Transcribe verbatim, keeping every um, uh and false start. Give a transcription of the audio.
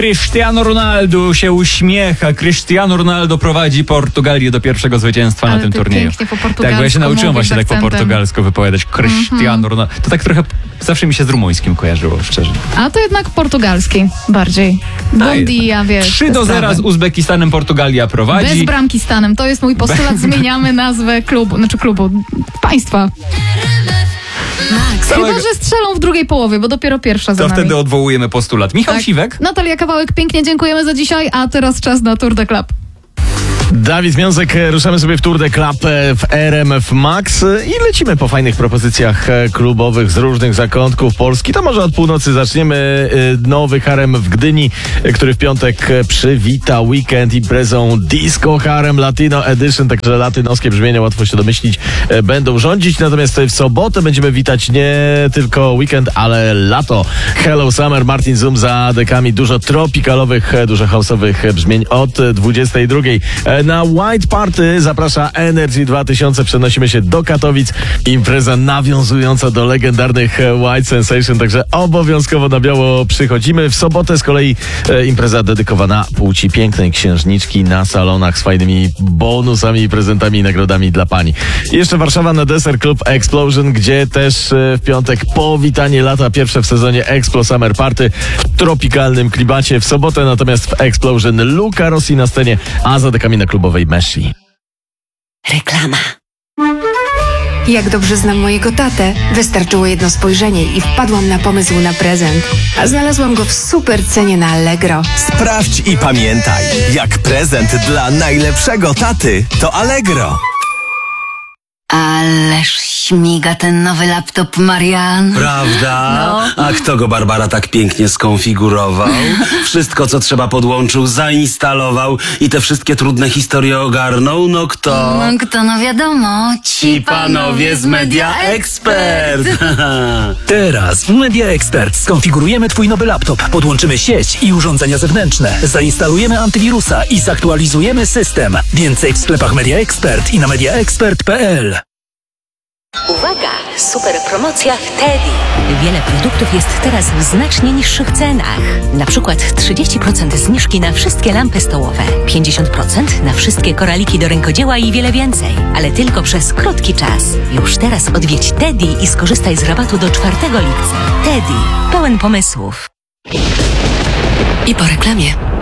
Cristiano Ronaldo się uśmiecha. Cristiano Ronaldo prowadzi Portugalię do pierwszego zwycięstwa Ale na tym ty turnieju. pięknie po portugalsku Tak, bo ja się nauczyłem właśnie tak po akcentem. portugalsku wypowiadać. Cristiano Ronaldo. To tak trochę zawsze mi się z rumuńskim kojarzyło, szczerze. A to jednak portugalski bardziej. Bon dia, wiesz. trzy te do zera sprawy. z Uzbekistanem Portugalia prowadzi. Bez bramki Stanem. To jest mój postulat. Zmieniamy nazwę klubu, znaczy klubu, państwa. Całego- Chyba, że strzelą w drugiej połowie, bo dopiero pierwsza za To nami. wtedy odwołujemy postulat. Michał Tak. Siwek. Natalia Kawałek, pięknie dziękujemy za dzisiaj, a teraz czas na Tour de Club. Dawid Miązek, ruszamy sobie w Tour de Club w R M F Max i lecimy po fajnych propozycjach klubowych z różnych zakątków Polski. To może od północy zaczniemy. Nowy harem w Gdyni, który w piątek przywita weekend imprezą Disco Harem Latino Edition, także latynoskie brzmienia, łatwo się domyślić, będą rządzić. Natomiast w sobotę będziemy witać nie tylko weekend, ale lato. Hello Summer, Martin Zoom za dekami, dużo tropikalowych, dużo house'owych brzmień od dwudziestej drugiej. Na White Party zaprasza Energy dwa tysiące. Przenosimy się do Katowic. Impreza nawiązująca do legendarnych White Sensation, także obowiązkowo na biało przychodzimy. W sobotę z kolei e, impreza dedykowana płci pięknej, księżniczki na salonach z fajnymi bonusami, prezentami i nagrodami dla pani. I jeszcze Warszawa na deser Club Explosion, gdzie też e, w piątek powitanie lata, pierwsze w sezonie Explo Summer Party w tropikalnym klimacie. W sobotę natomiast w Explosion Luca Rossi na scenie, a za dekami na klubowej Messi. Reklama. Jak dobrze znam mojego tatę, wystarczyło jedno spojrzenie i wpadłam na pomysł na prezent. A znalazłam go w super cenie na Allegro. Sprawdź i pamiętaj, jak prezent dla najlepszego taty to Allegro. Ależ śmiga ten nowy laptop, Marian. Prawda? No. A kto go, Barbara, tak pięknie skonfigurował? Wszystko, co trzeba, podłączył, zainstalował i te wszystkie trudne historie ogarnął? No kto? No kto, no wiadomo, Ci panowie z Media Expert. Teraz w Media Expert skonfigurujemy Twój nowy laptop, podłączymy sieć i urządzenia zewnętrzne, zainstalujemy antywirusa i zaktualizujemy system. Więcej w sklepach Media Expert i na media expert kropka p l. Uwaga! Super promocja w Teddy. Wiele produktów jest teraz w znacznie niższych cenach. Na przykład trzydzieści procent zniżki na wszystkie lampy stołowe, pięćdziesiąt procent na wszystkie koraliki do rękodzieła i wiele więcej. Ale tylko przez krótki czas. Już teraz odwiedź Teddy i skorzystaj z rabatu do czwartego lipca. Teddy. Pełen pomysłów. I po reklamie.